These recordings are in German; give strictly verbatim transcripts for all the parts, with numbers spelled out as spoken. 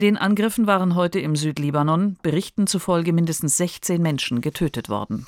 Den Angriffen waren heute im Südlibanon Berichten zufolge mindestens sechzehn Menschen getötet worden.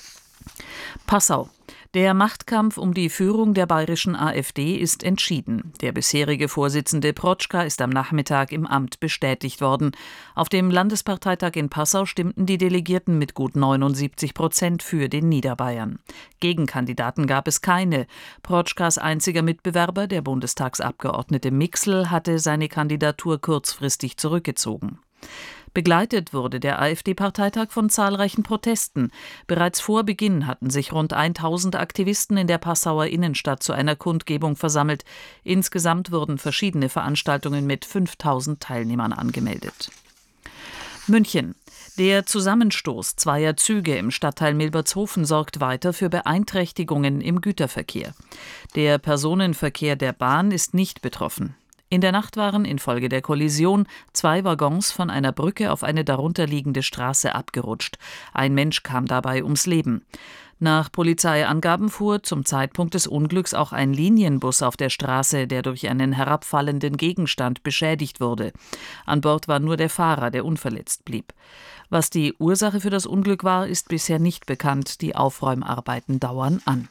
Passau. Der Machtkampf um die Führung der bayerischen AfD ist entschieden. Der bisherige Vorsitzende Protschka ist am Nachmittag im Amt bestätigt worden. Auf dem Landesparteitag in Passau stimmten die Delegierten mit gut neunundsiebzig Prozent für den Niederbayern. Gegenkandidaten gab es keine. Protschkas einziger Mitbewerber, der Bundestagsabgeordnete Mixl, hatte seine Kandidatur kurzfristig zurückgezogen. Begleitet wurde der AfD-Parteitag von zahlreichen Protesten. Bereits vor Beginn hatten sich rund tausend Aktivisten in der Passauer Innenstadt zu einer Kundgebung versammelt. Insgesamt wurden verschiedene Veranstaltungen mit fünftausend Teilnehmern angemeldet. München. Der Zusammenstoß zweier Züge im Stadtteil Milbertshofen sorgt weiter für Beeinträchtigungen im Güterverkehr. Der Personenverkehr der Bahn ist nicht betroffen. In der Nacht waren infolge der Kollision zwei Waggons von einer Brücke auf eine darunterliegende Straße abgerutscht. Ein Mensch kam dabei ums Leben. Nach Polizeiangaben fuhr zum Zeitpunkt des Unglücks auch ein Linienbus auf der Straße, der durch einen herabfallenden Gegenstand beschädigt wurde. An Bord war nur der Fahrer, der unverletzt blieb. Was die Ursache für das Unglück war, ist bisher nicht bekannt. Die Aufräumarbeiten dauern an.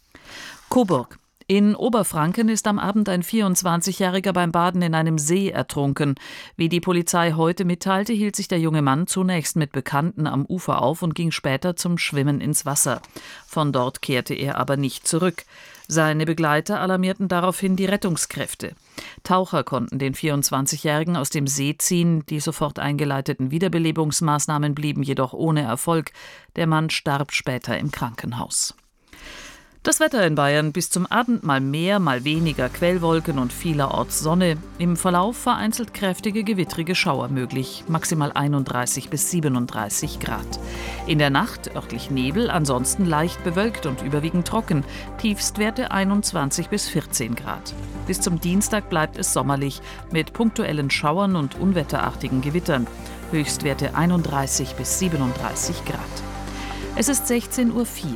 Coburg. In Oberfranken ist am Abend ein vierundzwanzigjähriger beim Baden in einem See ertrunken. Wie die Polizei heute mitteilte, hielt sich der junge Mann zunächst mit Bekannten am Ufer auf und ging später zum Schwimmen ins Wasser. Von dort kehrte er aber nicht zurück. Seine Begleiter alarmierten daraufhin die Rettungskräfte. Taucher konnten den vierundzwanzigjährigen aus dem See ziehen. Die sofort eingeleiteten Wiederbelebungsmaßnahmen blieben jedoch ohne Erfolg. Der Mann starb später im Krankenhaus. Das Wetter in Bayern: bis zum Abend mal mehr, mal weniger Quellwolken und vielerorts Sonne. Im Verlauf vereinzelt kräftige gewittrige Schauer möglich, maximal einunddreißig bis siebenunddreißig Grad. In der Nacht örtlich Nebel, ansonsten leicht bewölkt und überwiegend trocken, Tiefstwerte einundzwanzig bis vierzehn Grad. Bis zum Dienstag bleibt es sommerlich mit punktuellen Schauern und unwetterartigen Gewittern, Höchstwerte einunddreißig bis siebenunddreißig Grad. Es ist sechzehn Uhr vier.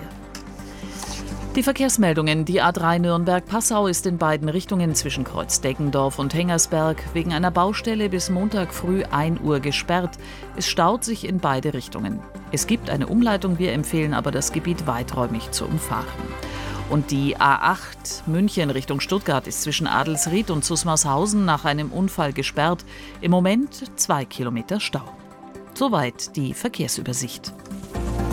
Die Verkehrsmeldungen: Die A drei Nürnberg-Passau ist in beiden Richtungen zwischen Kreuz Deggendorf und Hengersberg wegen einer Baustelle bis Montag früh ein Uhr gesperrt. Es staut sich in beide Richtungen. Es gibt eine Umleitung, wir empfehlen aber, das Gebiet weiträumig zu umfahren. Und die A acht München Richtung Stuttgart ist zwischen Adelsried und Zusmarshausen nach einem Unfall gesperrt. Im Moment zwei Kilometer Stau. Soweit die Verkehrsübersicht.